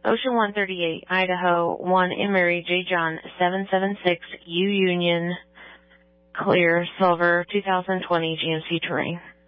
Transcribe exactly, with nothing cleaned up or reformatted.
Ocean one thirty-eight, Idaho, one Emery J. John, seven seven six U Union, clear, silver, two thousand twenty G M C terrain.